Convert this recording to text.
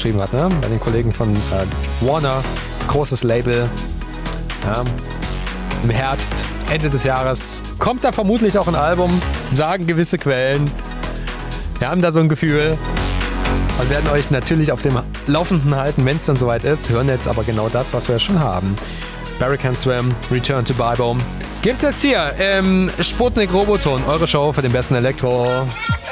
unterschrieben hat, ne? Bei den Kollegen von Warner, großes Label. Ja. Im Herbst, Ende des Jahres kommt da vermutlich auch ein Album, sagen gewisse Quellen. Wir haben da so ein Gefühl und werden euch natürlich auf dem Laufenden halten, wenn es dann soweit ist. Hören jetzt aber genau das, was wir schon haben. Barry Can Swim, Return to Bybome. Gibt's jetzt hier im Sputnik Roboton, eure Show für den besten Elektro.